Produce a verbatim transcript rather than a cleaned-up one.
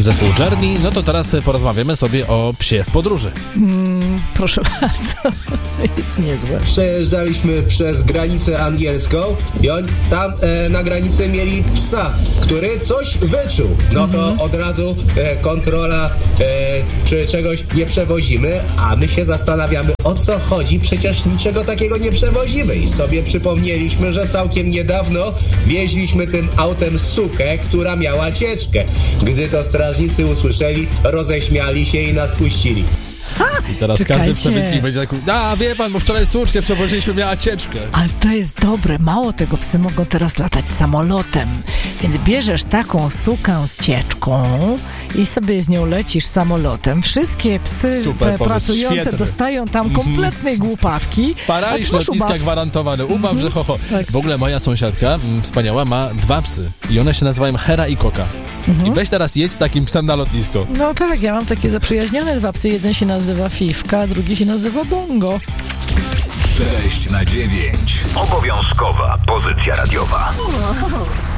zespół Journey. No to teraz porozmawiamy sobie o psie w podróży. Mm, proszę bardzo, jest niezłe. Przejeżdżaliśmy przez granicę angielską i oni tam e, na granicy mieli psa, który coś wyczuł. No to mhm. od razu e, kontrola, e, czy czegoś nie przewozimy, a my się zastanawiamy, o co chodzi, przecież niczego takiego nie przewozimy. I sobie przypomnieliśmy, że całkiem niedawno wieźliśmy tym autem sukę, która miała cieczkę. Gdy to strażnicy usłyszeli, roześmiali się i nas puścili. Ha, I teraz czekajcie. każdy przemytnik będzie tak, a wie pan, bo wczoraj suczkę przewoziliśmy, miała cieczkę. Ale to jest dobre, mało tego, psy mogą teraz latać samolotem, więc bierzesz taką sukę z cieczką i sobie z nią lecisz samolotem. Wszystkie psy Super p- pracujące świetny. dostają tam kompletnej głupawki. Paraliż lotniska gwarantowany, ubaw, że ho, ho. Tak. W ogóle moja sąsiadka, m, wspaniała, ma dwa psy i one się nazywają Hera i Koka. Mhm. I weź teraz jedź z takim psem na lotnisko. No tak, ja mam takie zaprzyjaźnione dwa psy. Jeden się nazywa Fifka, a drugi się nazywa Bongo. sześć na dziewięć. Obowiązkowa pozycja radiowa.